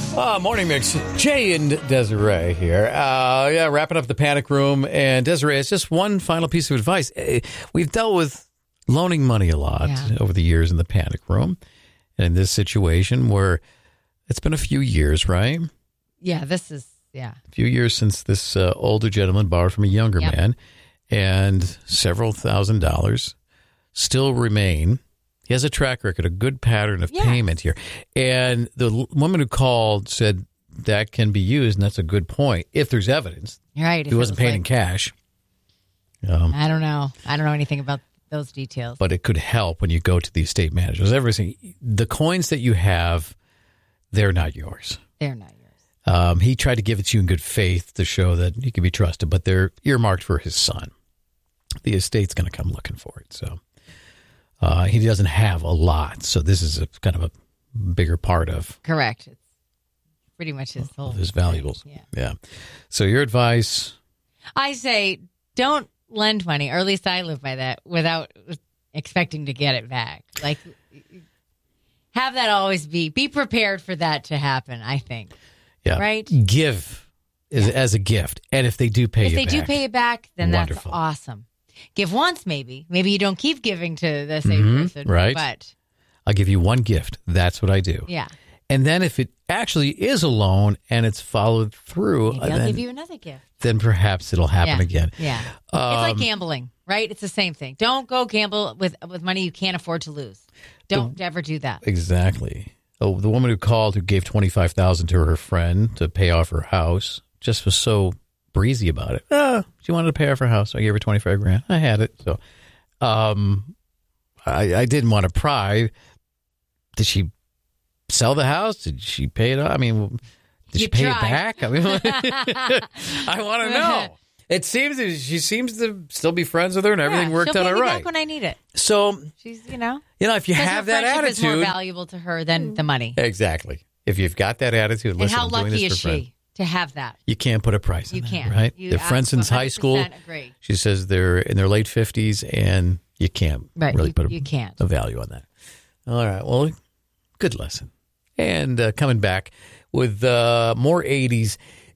Morning Mix. Jay and Desiree here. Wrapping up the panic room. And Desiree, it's just one final piece of advice. We've dealt with loaning money a lot over the years in the panic room. And in this situation where it's been a few years, right? Yeah, a few years since this older gentleman borrowed from a younger man. And several $1,000s still remain. He has a track record, a good pattern of payment here. And the woman who called said that can be used, and that's a good point, if there's evidence. Right. He wasn't paid in cash. I don't know. I don't know anything about those details. But it could help when you go to the estate managers. Everything, the coins that you have, they're not yours. They're not yours. He tried to give it to you in good faith to show that he can be trusted, but they're earmarked for his son. The estate's going to come looking for it, so... he doesn't have a lot, so this is a kind of a bigger part of... Correct. It's pretty much his whole... his valuables. Yeah. So your advice... I say don't lend money, or at least I live by that, without expecting to get it back. Like, have that always be prepared for that to happen, I think. Yeah. Right? Give as a gift, and if they do pay you back... If they do pay it back, then wonderful. That's awesome. Give once, maybe. Maybe you don't keep giving to the same person. Right. But I'll give you one gift. That's what I do. Yeah. And then if it actually is a loan and it's followed through... maybe I'll give you another gift. Then perhaps it'll happen again. Yeah. It's like gambling, right? It's the same thing. Don't go gamble with money you can't afford to lose. Don't ever do that. Exactly. Oh, the woman who called who gave $25,000 to her friend to pay off her house just was so... breezy about it. She wanted to pay off her house. So I gave her $25,000. I had it. So I didn't want to pry. Did she sell the house? Did she pay it off? I mean, did she pay it back? I mean, I want to know. It seems that she seems to still be friends with her and everything worked out all right. She'll pay me back when I need it. So she's, if you have that attitude, is more valuable to her than the money. Exactly. If you've got that attitude, listen, and how lucky is she to have that? You can't put a price on you that, can't. right? They're friends since high school. Agree. She says they're in their late 50s, and you can't really put a value on that. All right. Well, good lesson. And coming back with more 80s,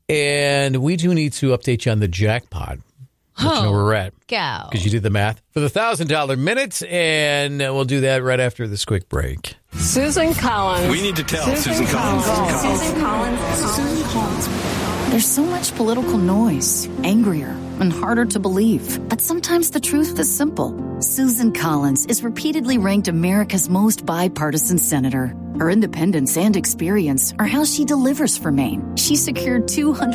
and we do need to update you on the jackpot. Let you know where we're at. Go. Because you did the math for the $1,000 minutes, and we'll do that right after this quick break. Susan Collins. We need to tell Susan Collins. Susan Collins. There's so much political noise, angrier and harder to believe. But sometimes the truth is simple. Susan Collins is repeatedly ranked America's most bipartisan senator. Her independence and experience are how she delivers for Maine. She secured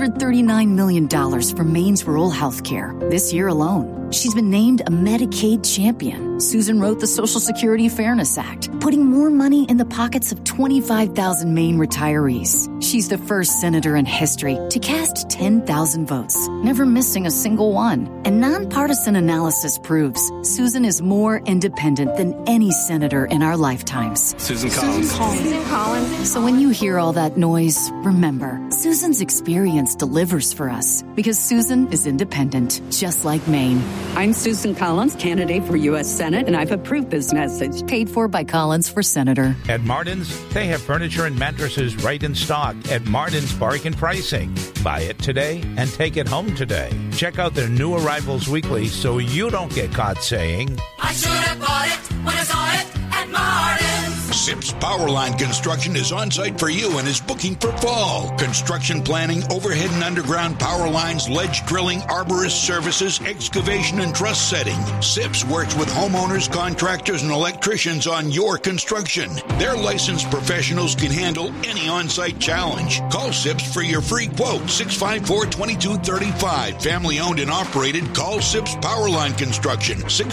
$239 million for Maine's rural health care this year alone. She's been named a Medicaid champion. Susan wrote the Social Security Fairness Act, putting more money in the pockets of 25,000 Maine retirees. She's the first senator in history to cast 10,000 votes, never missing a single one. And nonpartisan analysis proves Susan is more independent than any senator in our lifetimes. Susan Collins. Susan Collins. So when you hear all that noise, remember, Susan's experience delivers for us because Susan is independent, just like Maine. I'm Susan Collins, candidate for U.S. Senate, and I've approved this message. Paid for by Collins for Senator. At Martin's, they have furniture and mattresses right in stock at Martin's Bargain Pricing. Buy it today and take it home today. Check out their new arrivals weekly so you don't get caught saying, I should have bought it when I saw it at Martin's. Sips Powerline Construction is on site for you and is booking for fall. Construction planning, overhead and underground power lines, ledge drilling, arborist services, excavation and truss setting. Sips works with homeowners, contractors, and electricians on your construction. Their licensed professionals can handle any on-site challenge. Call Sips for your free quote, 654-2235. Family owned and operated. Call Sips Powerline Construction,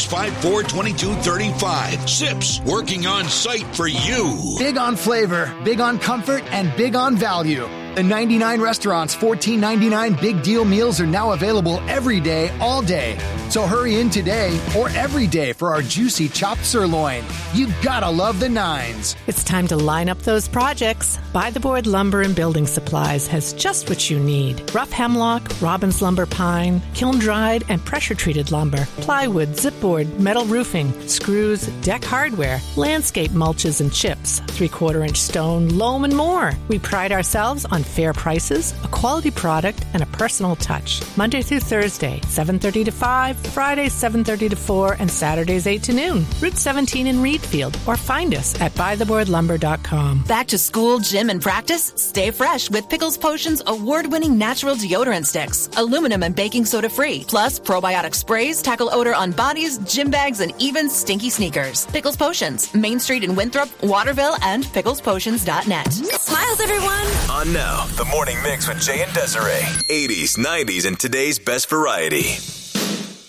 654-2235. Sips, working on site for you. Big on flavor, big on comfort, and big on value. The 99 Restaurant's $14.99 Big Deal meals are now available every day, all day. So hurry in today or every day for our juicy chopped sirloin. You gotta love the nines. It's time to line up those projects. By the Board Lumber and Building Supplies has just what you need. Rough hemlock, Robbins lumber pine, kiln-dried and pressure-treated lumber, plywood, zipboard, metal roofing, screws, deck hardware, landscape mulches and chips, 3/4-inch stone, loam, and more. We pride ourselves on fair prices, a quality product, and a personal touch. Monday through Thursday, 7:30 to 5, Fridays 7:30 to 4, and Saturdays 8 to noon. Route 17 in Reedfield, or find us at bytheboardlumber.com. Back to school, gym, and practice? Stay fresh with Pickles Potions award-winning natural deodorant sticks. Aluminum and baking soda free. Plus probiotic sprays tackle odor on bodies, gym bags, and even stinky sneakers. Pickles Potions, Main Street in Winthrop, Waterville, and picklespotions.net. Smiles, everyone. On now, the morning mix with Jay and Desiree. 80s, 90s, and today's best variety.